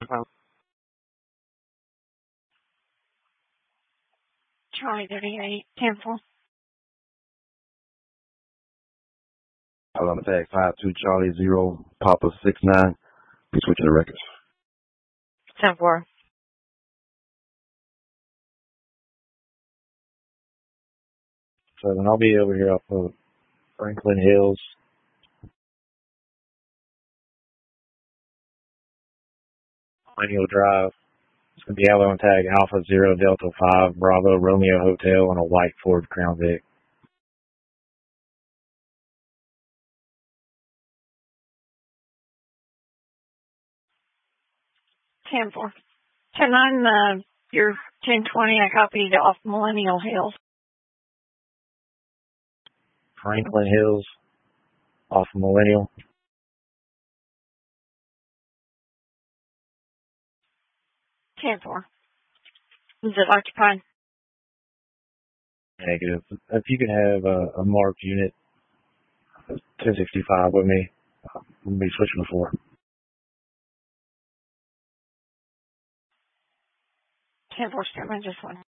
Charlie 38, 10-4. Alabama tag 52 Charlie 0 Papa 69. Be switching the records. 10-4. So then I'll be over here off of Franklin Hills. Millennial Drive. It's going to be yellow and tag Alpha 0 Delta 5 Bravo Romeo Hotel on a white Ford Crown Vic. Ten four. 10-9, your 10-20, I copied off Millennial Hills. Franklin Hills off Millennial. 10-4. Is it occupied? Negative. If you could have a marked unit 1065 with me, we'll be switching to 4. 10-4, Sherman, just one.